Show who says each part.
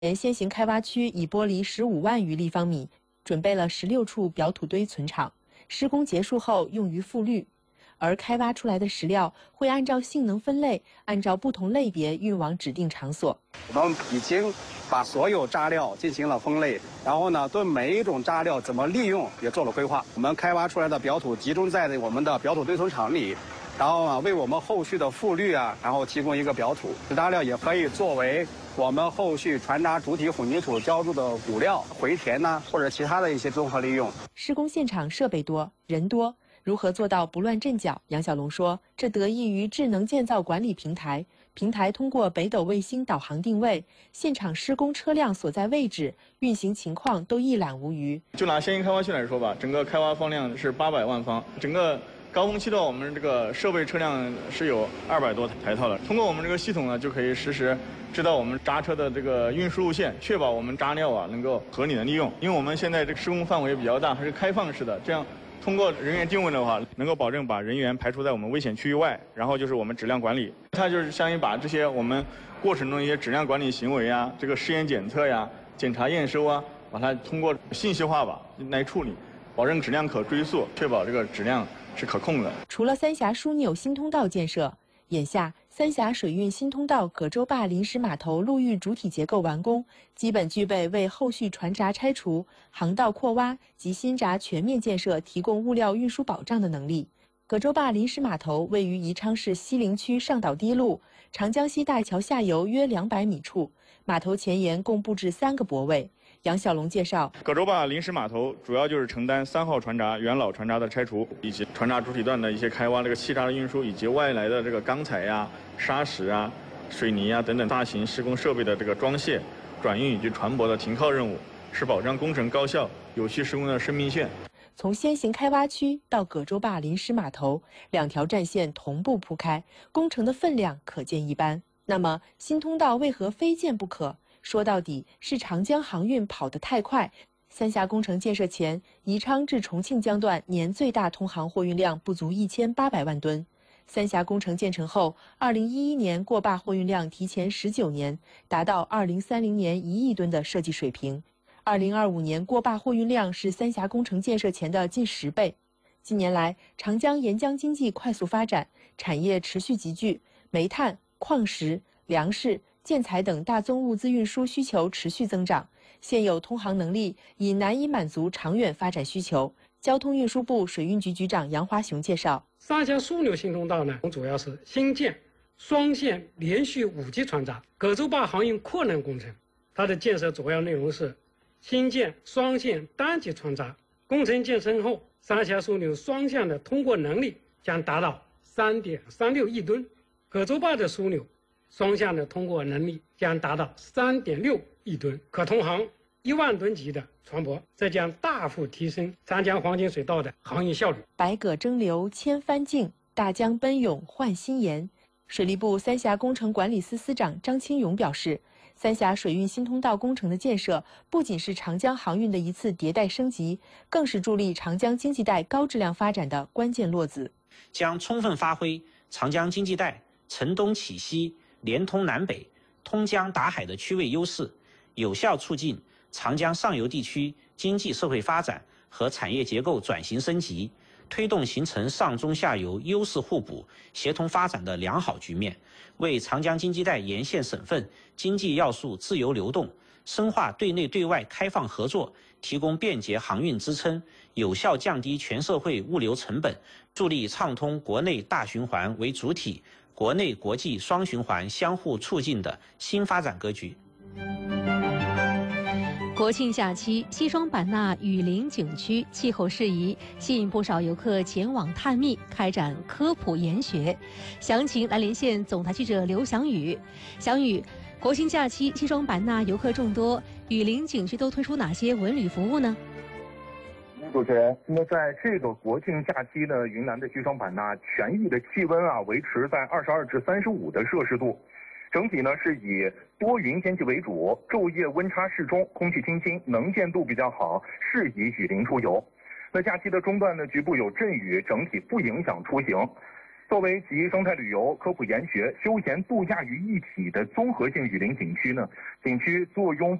Speaker 1: 先行开挖区已剥离15万余立方米，准备了16处表土堆存场，施工结束后用于复绿。而开挖出来的石料会按照性能分类，按照不同类别运往指定场所。
Speaker 2: 我们已经把所有渣料进行了分类，然后呢，对每一种渣料怎么利用也做了规划。我们开挖出来的表土集中在我们的表土堆存场里，然后为我们后续的复绿然后提供一个表土。渣料也可以作为我们后续船渣主体混凝土浇筑的骨料、回填或者其他的一些综合利用。
Speaker 1: 施工现场设备多，人多。如何做到不乱阵脚？杨小龙说，这得益于智能建造管理平台，平台通过北斗卫星导航定位，现场施工车辆所在位置、运行情况都一览无余。
Speaker 3: 就拿先行开挖区来说吧，整个开挖方量是800万方，整个高峰期的我们这个设备车辆是有200多台套的。通过我们这个系统呢，就可以实时知道我们渣车的这个运输路线，确保我们渣料能够合理的利用。因为我们现在这个施工范围比较大，还是开放式的，这样通过人员定位的话，能够保证把人员排除在我们危险区域外。然后就是我们质量管理，它就是相当于把这些我们过程中一些质量管理行为这个试验检测检查验收把它通过信息化来处理，保证质量可追溯，确保这个质量是可控的。
Speaker 1: 除了三峡枢纽新通道建设，眼下三峡水运新通道葛洲坝临时码头陆域主体结构完工，基本具备为后续船闸拆除、航道扩挖及新闸全面建设提供物料运输保障的能力。葛洲坝临时码头位于宜昌市西陵区上岛堤路长江西大桥下游约200米处，码头前沿共布置3个泊位。杨小龙介绍，
Speaker 3: 葛洲坝临时码头主要就是承担3号船闸元老船闸的拆除，以及船闸主体段的一些开挖、气闸的运输，以及外来的这个钢材砂石水泥等等大型施工设备的这个装卸、转运以及船舶的停靠任务，是保障工程高效、有序施工的生命线。
Speaker 1: 从先行开挖区到葛洲坝临时码头，2条战线同步铺开，工程的分量可见一斑。那么新通道为何非建不可？说到底是长江航运跑得太快。三峡工程建设前，宜昌至重庆江段年最大通航货运量不足1800万吨。三峡工程建成后，2011年过坝货运量提前19年，达到2030年1亿吨的设计水平。2025年过坝货运量是三峡工程建设前的近10倍。近年来，长江沿江经济快速发展，产业持续集聚，煤炭、矿石、粮食、建材等大宗物资运输需求持续增长，现有通航能力已难以满足长远发展需求。交通运输部水运局局长杨华雄介绍，
Speaker 4: 三峡枢纽新通道呢，主要是新建双线连续5级船闸葛洲坝航运扩能工程。它的建设主要内容是新建双线单级船闸，工程建成后，三峡枢纽双向的通过能力将达到3.36亿吨，葛洲坝的枢纽双向的通过能力将达到3.6亿吨，可通航1万吨级的船舶，这将大幅提升长江黄金水道的航运效率。
Speaker 1: 百舸争流千帆竞，大江奔涌换新颜。水利部三峡工程管理司司长张清勇表示，三峡水运新通道工程的建设不仅是长江航运的一次迭代升级，更是助力长江经济带高质量发展的关键落子，
Speaker 5: 将充分发挥长江经济带承东启西、连通南北、通江达海的区位优势，有效促进长江上游地区经济社会发展和产业结构转型升级，推动形成上中下游优势互补、协同发展的良好局面，为长江经济带沿线省份经济要素自由流动、深化对内对外开放合作提供便捷航运支撑，有效降低全社会物流成本，助力畅通国内大循环为主体、国内国际双循环相互促进的新发展格局。
Speaker 6: 国庆假期，西双版纳雨林景区气候适宜，吸引不少游客前往探秘，开展科普研学。详情来连线总台记者刘翔宇。翔宇，国庆假期西双版纳游客众多，雨林景区都推出哪些文旅服务呢？
Speaker 7: 主持人，那在这个国庆假期呢，云南的西双版纳全域的气温维持在22至35的摄氏度。整体呢是以多云天气为主，昼夜温差适中，空气清新，能见度比较好，适宜雨林出游。那假期的中段呢，局部有阵雨，整体不影响出行。 作为集生态旅游、科普研学、休闲度假于一体的综合性雨林景区呢，景区坐拥